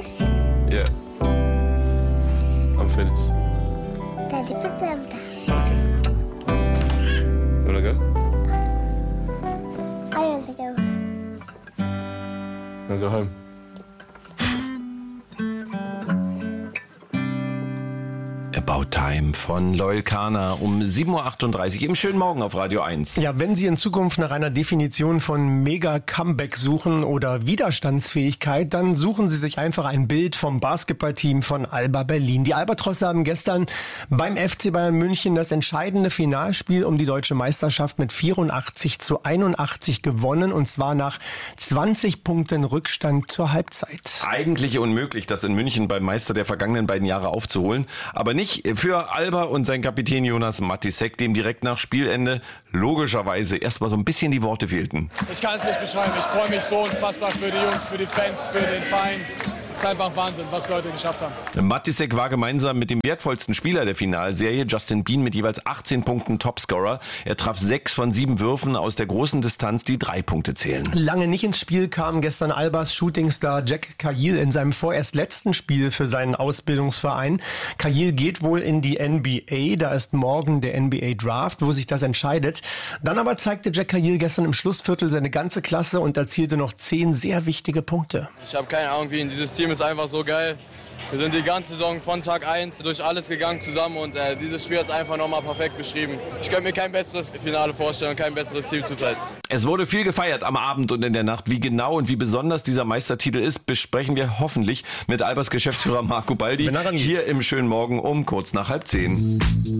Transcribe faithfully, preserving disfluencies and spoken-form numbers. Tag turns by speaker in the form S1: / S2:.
S1: finished?
S2: Yeah. I'm finished.
S1: Daddy, put them down.
S2: You wanna go?
S1: I want to go.
S2: Wanna go home?
S3: About Time von Loyal Kana um sieben Uhr achtunddreißig im schönen Morgen auf Radio eins.
S4: Ja, wenn Sie in Zukunft nach einer Definition von Mega-Comeback suchen oder Widerstandsfähigkeit, dann suchen Sie sich einfach ein Bild vom Basketballteam von Alba Berlin. Die Albatrosse haben gestern beim F C Bayern München das entscheidende Finalspiel um die deutsche Meisterschaft mit vierundachtzig zu einundachtzig gewonnen, und zwar nach zwanzig Punkten Rückstand zur Halbzeit.
S3: Eigentlich unmöglich, das in München beim Meister der vergangenen beiden Jahre aufzuholen, aber nicht für Alba und sein Kapitän Jonas Matisek, dem direkt nach Spielende logischerweise erstmal so ein bisschen die Worte fehlten.
S5: Ich kann es nicht beschreiben. Ich freue mich so unfassbar für die Jungs, für die Fans, für den Verein. Es ist einfach Wahnsinn, was wir heute geschafft haben.
S3: Matisek war gemeinsam mit dem wertvollsten Spieler der Finalserie, Justin Bien, mit jeweils achtzehn Punkten Topscorer. Er traf sechs von sieben Würfen aus der großen Distanz, die drei Punkte zählen.
S4: Lange nicht ins Spiel kam gestern Albas Shootingstar Jack Cahill in seinem vorerst letzten Spiel für seinen Ausbildungsverein. Cahill geht wohl in die N B A, da ist morgen der N B A Draft, wo sich das entscheidet. Dann aber zeigte Jack Cahill gestern im Schlussviertel seine ganze Klasse und erzielte noch zehn sehr wichtige Punkte.
S5: Ich habe keine Ahnung, wie in dieses Team ist einfach so geil. Wir sind die ganze Saison von Tag eins durch alles gegangen zusammen und äh, dieses Spiel hat es einfach nochmal perfekt beschrieben. Ich könnte mir kein besseres Finale vorstellen und kein besseres Team zurzeit.
S3: Es wurde viel gefeiert am Abend und in der Nacht. Wie genau und wie besonders dieser Meistertitel ist, besprechen wir hoffentlich mit Albers Geschäftsführer Marco Baldi hier im schönen Morgen um kurz nach halb zehn.